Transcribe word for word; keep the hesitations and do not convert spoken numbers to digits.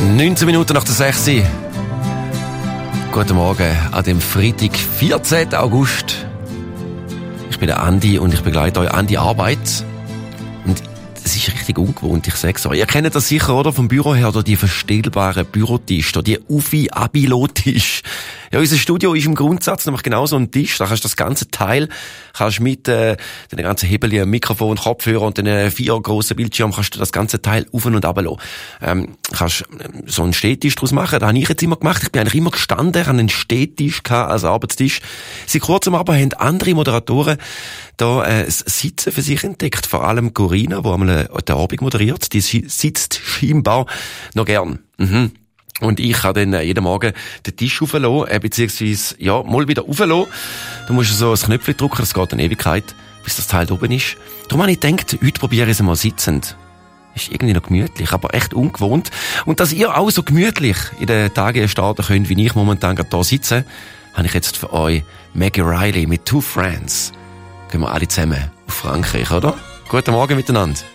neunzehn Minuten nach der sechs. Guten Morgen an dem Freitag, vierzehnten August. Ich bin der Andi und ich begleite euch an die Arbeit. Und es ist richtig ungewohnt, ich sag's euch. Ihr kennt das sicher, oder? Vom Büro her, oder die verstellbaren Bürotisch, oder die Ufi-Abilo-Tisch. Ja, unser Studio ist im Grundsatz nämlich genau so ein Tisch. Da kannst du das ganze Teil, kannst mit äh, den ganzen Hebel, Mikrofon, Kopfhörer und den äh, vier grossen Bildschirmen, kannst du das ganze Teil auf und ab lassen. Ähm, kannst so einen Stehtisch draus machen. Das habe ich jetzt immer gemacht. Ich bin eigentlich immer gestanden, habe einen Stehtisch gehabt als Arbeitstisch. Seit kurzem aber haben andere Moderatoren da äh, das Sitzen für sich entdeckt. Vor allem Corinna, die einmal den Abend moderiert. Die sitzt scheinbar noch gern. Mhm. Und ich kann dann jeden Morgen den Tisch rauflassen, äh, beziehungsweise, ja, mal wieder rauflassen. Du musst so ein Knöpfchen drücken, das geht eine Ewigkeit, bis das Teil da oben ist. Darum habe ich gedacht, heute probiere ich es mal sitzend. Ist irgendwie noch gemütlich, aber echt ungewohnt. Und dass ihr auch so gemütlich in den Tagen starten könnt, wie ich momentan gerade hier sitze, habe ich jetzt für euch Maggie Riley mit Two Friends. Gehen wir alle zusammen auf Frankreich, oder? Guten Morgen miteinander.